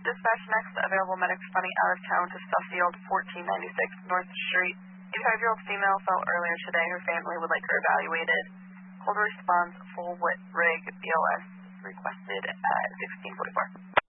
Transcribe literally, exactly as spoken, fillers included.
Dispatch next available medic responding out of town to Suffield, fourteen ninety-six North Street. eighty-five-year-old female fell earlier today. Her family would like her evaluated. Call to response, full wit rig, B L S requested at sixteen forty-four.